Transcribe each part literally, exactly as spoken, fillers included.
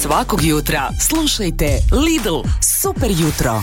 Svakog jutra slušajte Lidl Super jutro.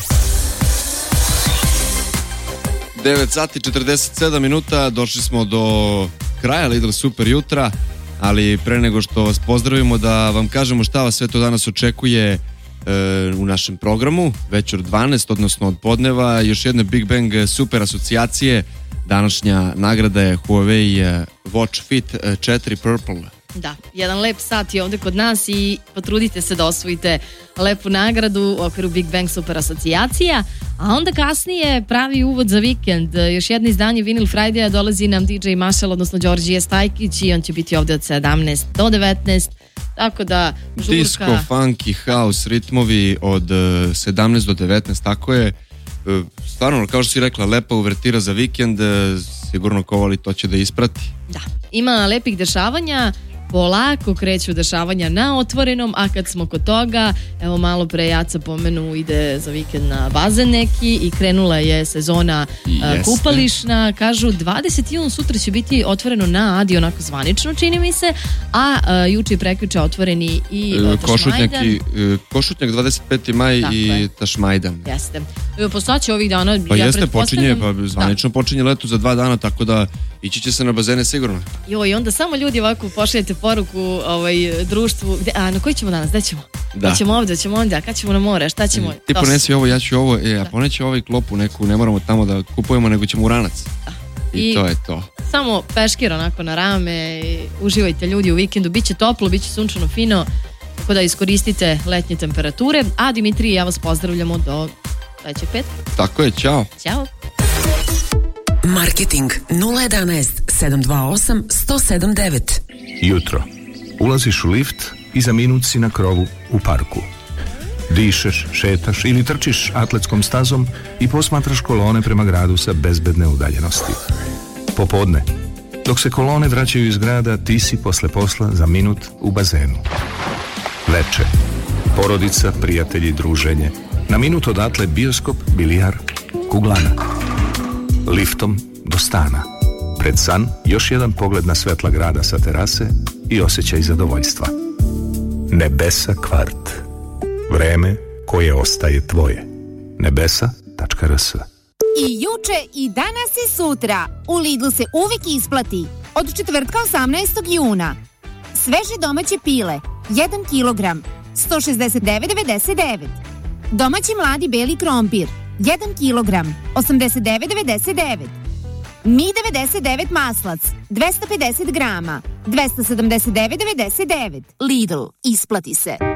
devet sati četrdeset sedam minuta, došli smo do kraja Lidl Super jutra, ali pre nego što vas pozdravimo da vam kažemo šta vas sve to danas očekuje e, u našem programu, već od dvanaest, odnosno od podneva, još jedne Big Bang Super asocijacije. Današnja nagrada je Huawei Watch Fit četiri Purple. Da, jedan lep sat je ovde kod nas i potrudite se da osvojite lepu nagradu u okviru Big Bang Super asocijacija, a onda kasnije pravi uvod za vikend. Još jedno izdanje Vinyl Friday-a dolazi nam D J Mašel, odnosno Đorđije Stajkić, i on će biti ovde od sedamnaest do devetnaest, tako da žurka... Disco, funky, house, ritmovi od sedamnaest do devetnaest, tako je. Stvarno, kao što si rekla, lepa uvertira za vikend, sigurno ko voli to će da isprati. Da, ima lepih dešavanja, polako kreću dešavanja na otvorenom, a kad smo kod toga, evo malo pre Jaca pomenu, ide za vikend na bazen neki i krenula je sezona uh, kupališna. Kažu dvadeset juna sutra će biti otvoreno na Adi, onako zvanično čini mi se, a uh, juče i prekjuče otvoreni i uh, Tašmajdan. I, uh, Košutnjak dvadeset peti maj tako i je. Tašmajdan. Jeste. Postoće ovih dana. Pa ja jeste, počinje, pa zvanično da. počinje leto za dva dana, tako da ići će se na bazene sigurno. Jo, i onda samo ljudi ovako pošaljete poruku ovaj, društvu, gde, a na koji ćemo danas, gde ćemo? Da. Da ćemo ovdje, ćemo onda, kad ćemo na more, šta ćemo? Ti ponesi ovo, ja ću ovo, e, a poneće ovaj klopu neku, ne moramo tamo da kupujemo, nego ćemo u Ranac. Da. I, I to je to. Samo peškir onako na rame, i uživajte ljudi u vikendu, bit će toplo, bit će sunčano fino, tako da iskoristite letnje temperature, a Dimitrije, ja vas pozdravljamo do sledećeg petka. Tako je, ćao. Ćao. Marketing nula jedanaest sedam dva osam sto sedam devet. Jutro. Ulaziš u lift i za minut si na krovu u parku. Dišeš, šetaš ili trčiš atletskom stazom i posmatraš kolone prema gradu sa bezbedne udaljenosti. Popodne. Dok se kolone vraćaju iz grada, ti si posle posla za minut u bazenu. Veče. Porodica, prijatelji, druženje. Na minut odatle bioskop, bilijar, kuglana. Liftom do stana. Pred san još jedan pogled na svetla grada sa terase i osjećaj zadovoljstva. Nebesa kvart. Vreme koje ostaje tvoje. nebesa tačka r s. I juče i danas i sutra u Lidlu se uvijek isplati. Od četvrtka osamnaestog juna. Sveže domaće pile jedan kilogram sto šezdeset devet devedeset devet. Domaći mladi beli krompir jedan kilogram osamdeset devet devedeset devet. Mi devedeset devet maslac dvesta pedeset grama dvesta sedamdeset devet devedeset devet. Lidl, isplati se.